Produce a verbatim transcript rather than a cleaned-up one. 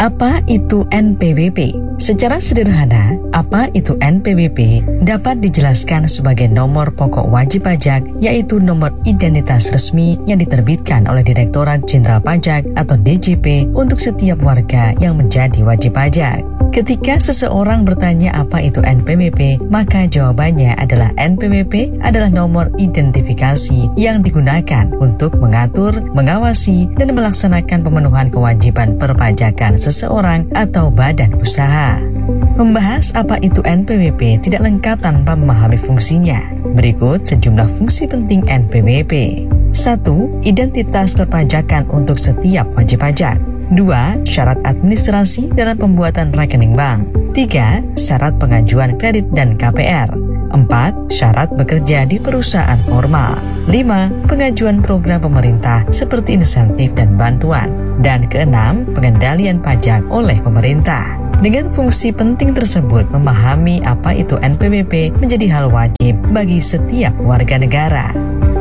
Apa itu N P W P? Secara sederhana, apa itu N P W P dapat dijelaskan sebagai nomor pokok wajib pajak, yaitu nomor identitas resmi yang diterbitkan oleh Direktorat Jenderal Pajak atau D J P untuk setiap warga yang menjadi wajib pajak. Ketika seseorang bertanya apa itu N P W P, maka jawabannya adalah N P W P adalah nomor identifikasi yang digunakan untuk mengatur, mengawasi, dan melaksanakan pemenuhan kewajiban perpajakan seseorang atau badan usaha. Membahas apa itu N P W P tidak lengkap tanpa memahami fungsinya. Berikut sejumlah fungsi penting N P W P. satu. Identitas perpajakan untuk setiap wajib pajak. dua. Syarat administrasi dalam pembuatan rekening bank. tiga. Syarat pengajuan kredit dan K P R. empat. Syarat bekerja di perusahaan formal. lima. Pengajuan program pemerintah seperti insentif dan bantuan. Dan keenam, pengendalian pajak oleh pemerintah. Dengan fungsi penting tersebut, memahami apa itu N P W P menjadi hal wajib bagi setiap warga negara.